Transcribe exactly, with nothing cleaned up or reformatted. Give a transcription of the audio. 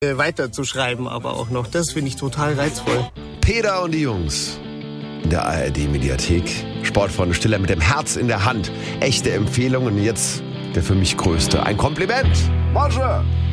weiter zu schreiben, aber auch noch. Das finde ich total reizvoll. Peter und die Jungs in der A R D-Mediathek. Sportfreunde Stiller mit dem Herz in der Hand. Echte Empfehlungen. Jetzt der für mich größte. Ein Kompliment. Bonjour.